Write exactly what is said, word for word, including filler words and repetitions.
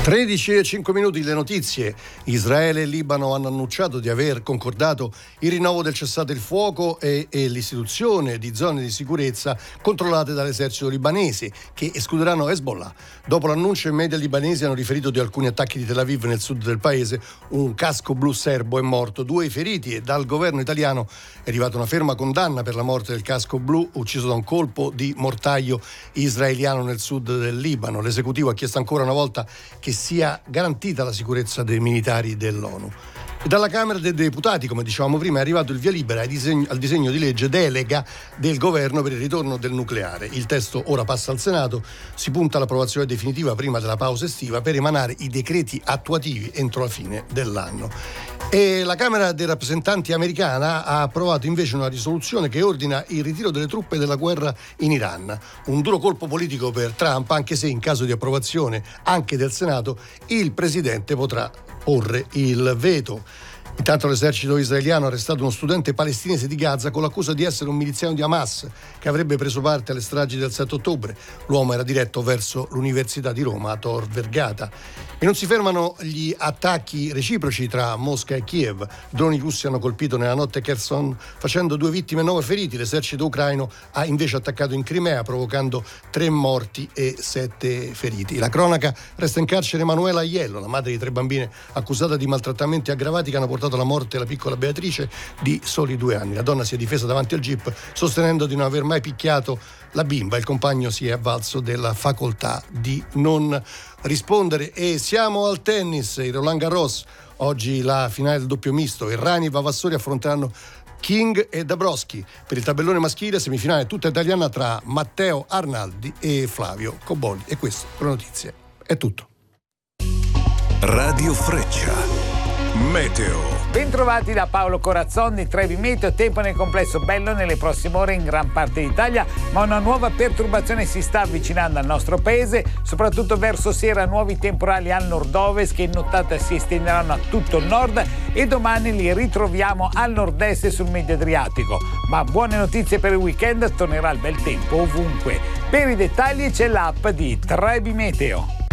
tredici e cinque minuti, le notizie. Israele e Libano hanno annunciato di aver concordato il rinnovo del cessate il fuoco e, e l'istituzione di zone di sicurezza controllate dall'esercito libanese che escluderanno Hezbollah. Dopo l'annuncio, i media libanesi hanno riferito di alcuni attacchi di Tel Aviv nel sud del paese. Un casco blu serbo è morto, due i feriti, e dal governo italiano è arrivata una ferma condanna per la morte del casco blu ucciso da un colpo di mortaio israeliano nel sud del Libano. L'esecutivo ha chiesto ancora una volta che sia garantita la sicurezza dei militari dell'ONU. E dalla Camera dei Deputati, come dicevamo prima, è arrivato il via libera al disegno, al disegno di legge delega del governo per il ritorno del nucleare. Il testo ora passa al Senato, si punta all'approvazione definitiva prima della pausa estiva per emanare i decreti attuativi entro la fine dell'anno. E la Camera dei rappresentanti americana ha approvato invece una risoluzione che ordina il ritiro delle truppe della guerra in Iran. Un duro colpo politico per Trump, anche se in caso di approvazione anche del Senato il presidente potrà porre il veto. Intanto l'esercito israeliano ha arrestato uno studente palestinese di Gaza con l'accusa di essere un miliziano di Hamas che avrebbe preso parte alle stragi del sette ottobre. L'uomo era diretto verso l'Università di Roma a Tor Vergata. E non si fermano gli attacchi reciproci tra Mosca e Kiev. Droni russi hanno colpito nella notte Kherson facendo due vittime e nove feriti. L'esercito ucraino ha invece attaccato in Crimea provocando tre morti e sette feriti. La cronaca: resta in carcere Emanuela Aiello, la madre di tre bambine accusata di maltrattamenti aggravati che hanno portato alla morte la piccola Beatrice di soli due anni. La donna si è difesa davanti al GIP sostenendo di non aver mai picchiato la bimba. Il compagno si è avvalso della facoltà di non rispondere. E siamo al tennis, il Roland Garros. Oggi la finale del doppio misto. Errani e Vavassori affronteranno King e Dabrowski. Per il tabellone maschile, semifinale tutta italiana tra Matteo Arnaldi e Flavio Cobolli. E questo, con notizie, è tutto. Radio Freccia. Meteo. Bentrovati da Paolo Corazzoni. Trevi Meteo, tempo nel complesso bello nelle prossime ore in gran parte d'Italia, ma una nuova perturbazione si sta avvicinando al nostro paese, soprattutto verso sera nuovi temporali al nord-ovest che in nottata si estenderanno a tutto il nord e domani li ritroviamo al nord-est e sul medio Adriatico. Ma buone notizie per il weekend, tornerà il bel tempo ovunque. Per i dettagli c'è l'app di Trevi Meteo.